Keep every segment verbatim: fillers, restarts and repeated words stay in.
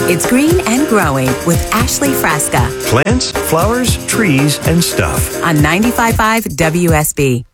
It's Green and Growing with Ashley Frasca. Plants, flowers, trees, and stuff. On ninety-five point five W S B.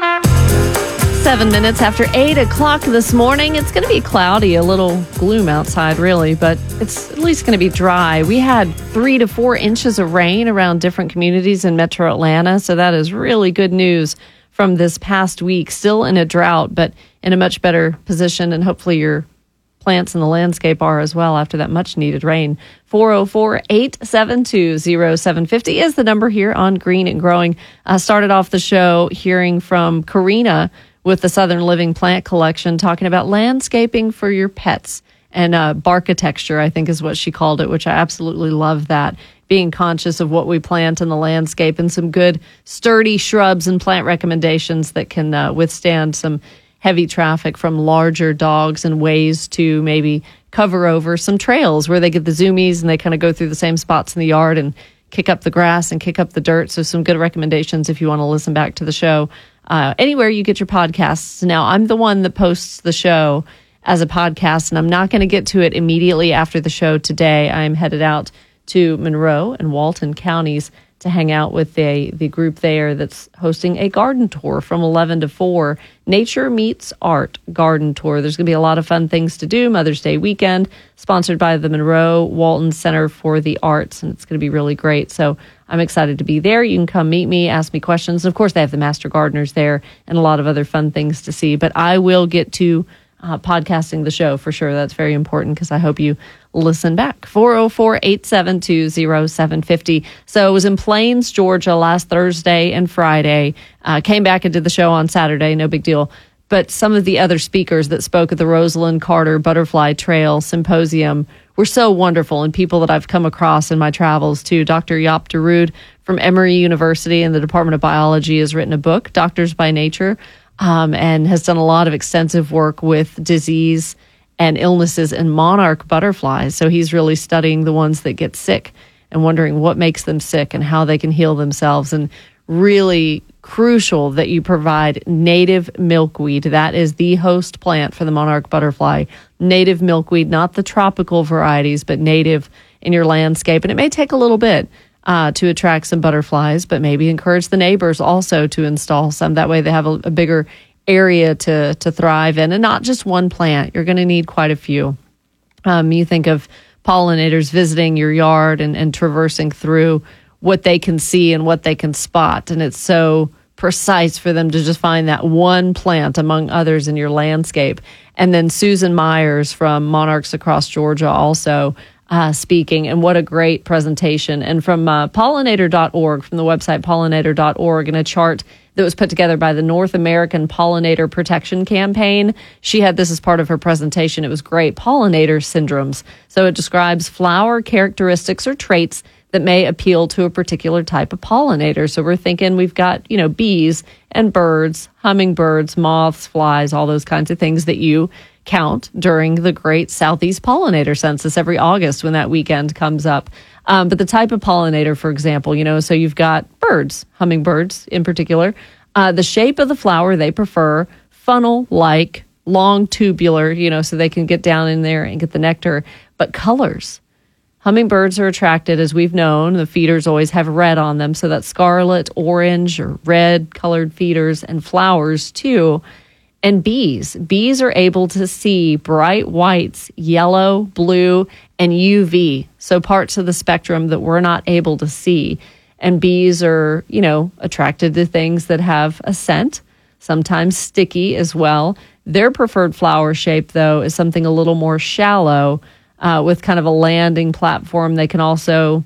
Seven minutes after eight o'clock this morning. It's going to be cloudy, a little gloom outside, really, but it's at least going to be dry. We had three to four inches of rain around different communities in metro Atlanta, so that is really good news from this past week. Still in a drought, but in a much better position, and hopefully your plants in the landscape are as well after that much needed rain. four oh four, eight seven two, oh seven five oh is the number here on Green and Growing. I started off the show hearing from Karina with the Southern Living Plant Collection, talking about landscaping for your pets. And uh, barkitecture, I think is what she called it, which I absolutely love that. Being conscious of what we plant in the landscape and some good sturdy shrubs and plant recommendations that can uh, withstand some heavy traffic from larger dogs, and ways to maybe cover over some trails where they get the zoomies and they kind of go through the same spots in the yard and kick up the grass and kick up the dirt. So some good recommendations if you want to listen back to the show. Uh, anywhere you get your podcasts. Now, I'm the one that posts the show as a podcast, and I'm not going to get to it immediately after the show today. I'm headed out to Monroe and Walton counties to hang out with the, the group there that's hosting a garden tour from eleven to four. Nature Meets Art garden tour. There's going to be a lot of fun things to do. Mother's Day weekend, sponsored by the Monroe Walton Center for the Arts, and it's going to be really great. So I'm excited to be there. You can come meet me, ask me questions. Of course, they have the master gardeners there and a lot of other fun things to see. But I will get to uh, podcasting the show for sure. That's very important because I hope you listen back. four oh four, eight seven two, oh seven five oh. So it was in Plains, Georgia last Thursday and Friday. Uh, came back and did the show on Saturday. No big deal. But some of the other speakers that spoke at the Rosalind Carter Butterfly Trail Symposium were so wonderful, and people that I've come across in my travels too. Doctor Jaap de Rood from Emory University in the Department of Biology has written a book, Doctors by Nature, um, and has done a lot of extensive work with disease and illnesses in monarch butterflies. So he's really studying the ones that get sick and wondering what makes them sick and how they can heal themselves. And really crucial that you provide native milkweed. That is the host plant for the monarch butterfly. Native milkweed, not the tropical varieties, but native in your landscape. And it may take a little bit uh, to attract some butterflies, but maybe encourage the neighbors also to install some. That way they have a, a bigger area to to thrive in, and not just one plant. You're going to need quite a few. Um, you think of pollinators visiting your yard and, and traversing through what they can see and what they can spot, and it's so precise for them to just find that one plant among others in your landscape. And then Susan Myers from Monarchs Across Georgia also uh, speaking, and what a great presentation. And from uh, pollinator dot org, from the website pollinator dot org, and a chart that was put together by the North American Pollinator Protection Campaign. She had this as part of her presentation. It was great. Pollinator syndromes. So it describes flower characteristics or traits that may appeal to a particular type of pollinator. So we're thinking we've got, you know, bees and birds, hummingbirds, moths, flies, all those kinds of things that you count during the great Southeast Pollinator Census every August when that weekend comes up. Um, but the type of pollinator, for example, you know, so you've got birds, hummingbirds in particular. Uh, the shape of the flower they prefer, funnel-like, long tubular, you know, so they can get down in there and get the nectar. But colors. Hummingbirds are attracted, as we've known, the feeders always have red on them, so that's scarlet, orange, or red-colored feeders, and flowers, too. And bees. Bees are able to see bright whites, yellow, blue, and U V, so parts of the spectrum that we're not able to see. And bees are, you know, attracted to things that have a scent, sometimes sticky as well. Their preferred flower shape, though, is something a little more shallow, uh, with kind of a landing platform. They can also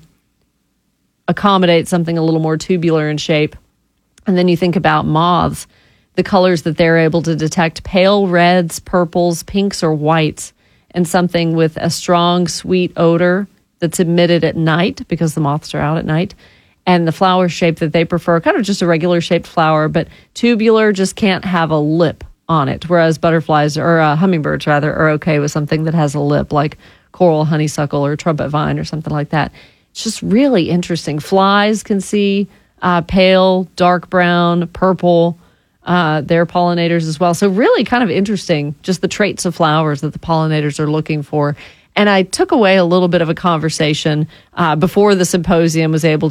accommodate something a little more tubular in shape. And then you think about moths. The colors that they're able to detect, pale reds, purples, pinks, or whites, and something with a strong, sweet odor that's emitted at night because the moths are out at night. And the flower shape that they prefer, kind of just a regular shaped flower, but tubular, just can't have a lip on it. Whereas butterflies, or uh, hummingbirds rather, are okay with something that has a lip, like coral honeysuckle or trumpet vine or something like that. It's just really interesting. Flies can see uh, pale, dark brown, purple. Uh, they're pollinators as well. So really kind of interesting, just the traits of flowers that the pollinators are looking for. And I took away a little bit of a conversation uh, before the symposium was able